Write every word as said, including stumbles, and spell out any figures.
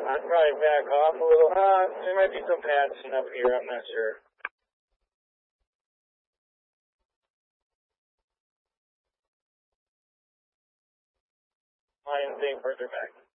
I'd probably back off a little. Uh, there might be some pads up here, I'm not sure. Line thing further back.